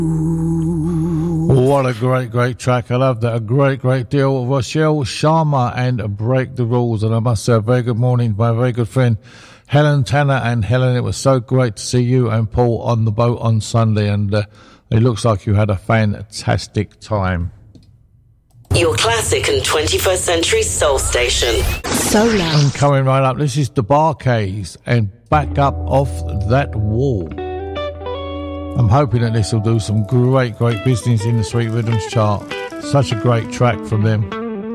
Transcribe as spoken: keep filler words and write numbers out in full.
What a great, great track. I love that a great, great deal. Rochelle Sharma and Break the Rules. And I must say a very good morning, my very good friend Helen Tanner. And Helen, it was so great to see you and Paul on the boat on Sunday. And uh, it looks like you had a fantastic time. Your classic and twenty-first century soul station. Solar. And coming right up, this is the Barcades and Back Up Off That Wall. I'm hoping that this will do some great, great business in the Sweet Rhythms chart. Such a great track from them.